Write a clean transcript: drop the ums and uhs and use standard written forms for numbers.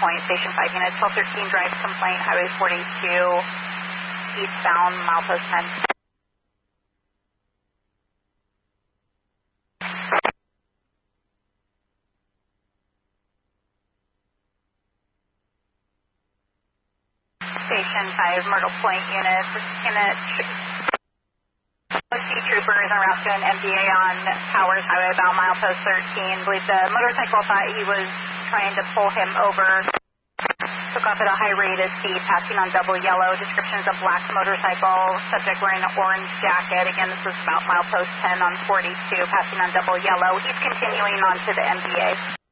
point, Station 5 unit, 1213 drive complaint, Highway 42, eastbound, milepost 10. Station 5, Myrtle Point unit, troopers en route to an MDA on Powers Highway about milepost 13. Believe the motorcycle thought he was trying to pull him over. Took off at a high rate of speed, passing on double yellow. Description is a black motorcycle. Subject wearing an orange jacket. Again, this is about milepost 10 on 42, passing on double yellow. He's continuing on to the MDA.